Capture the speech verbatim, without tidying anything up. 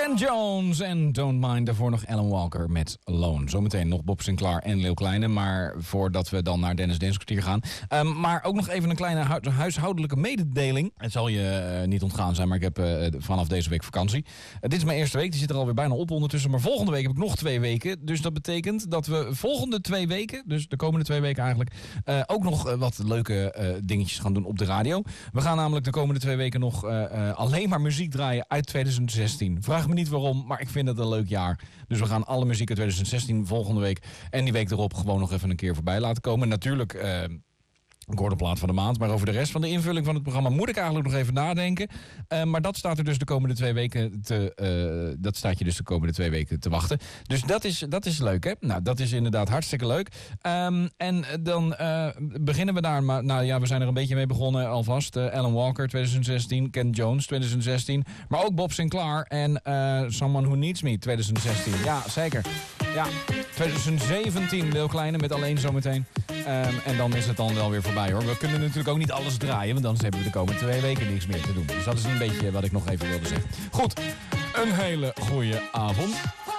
Ken Jones en Don't Mind. Daarvoor nog Alan Walker met Alone. Zometeen nog Bob Sinclair en Leeuw Kleine. Maar voordat we dan naar Dennis Danskwartier gaan. Um, maar ook nog even een kleine hu- huishoudelijke mededeling. Het zal je uh, niet ontgaan zijn, maar ik heb uh, vanaf deze week vakantie. Uh, dit is mijn eerste week. Die zit er alweer bijna op ondertussen. Maar volgende week heb ik nog twee weken. Dus dat betekent dat we volgende twee weken, dus de komende twee weken eigenlijk, uh, ook nog uh, wat leuke uh, dingetjes gaan doen op de radio. We gaan namelijk de komende twee weken nog uh, uh, alleen maar muziek draaien uit twintig zestien. Vraag me niet waarom, maar ik vind het een leuk jaar. Dus we gaan alle muziek uit twintig zestien volgende week en die week erop gewoon nog even een keer voorbij laten komen. Natuurlijk uh, een korte plaat van de maand, maar over de rest van de invulling van het programma moet ik eigenlijk nog even nadenken. Uh, maar dat staat er dus de komende twee weken te, uh, dat staat je dus de komende twee weken te wachten. Dus dat is, dat is leuk, hè? Nou, dat is inderdaad hartstikke leuk. Um, en dan uh, beginnen we daar. Maar, nou ja, we zijn er een beetje mee begonnen alvast. Uh, Alan Walker twintig zestien, Ken Jones twintig zestien, maar ook Bob Sinclair en uh, Someone Who Needs Me twintig zestien. Ja, zeker. Ja, twintig zeventien, Leeuw Kleine met Alleen zometeen. Um, en dan is het dan wel weer voorbij, hoor. We kunnen natuurlijk ook niet alles draaien, want dan hebben we de komende twee weken niks meer te doen. Dus dat is een beetje wat ik nog even wilde zeggen. Goed, een hele goede avond.